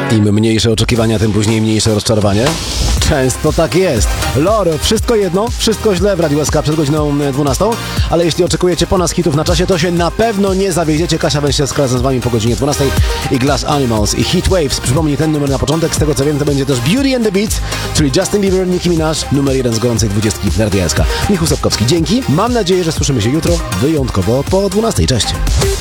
Im mniejsze oczekiwania, tym później mniejsze rozczarowanie. Często tak jest. Lor, wszystko jedno, wszystko źle w Radiu SK przed godziną 12, ale jeśli oczekujecie po nas hitów na czasie, to się na pewno nie zawiedziecie. Kasia Węściewska razem z wami po godzinie 12 i Glass Animals i Heat Waves. Przypomnij ten numer na początek, z tego co wiem to będzie też Beauty and the Beat, czyli Justin Bieber, Nicki Minaj, numer 1 z gorącej 20 w Radiu SK. Michał Sapkowski, dzięki. Mam nadzieję, że słyszymy się jutro, wyjątkowo po 12. Cześć.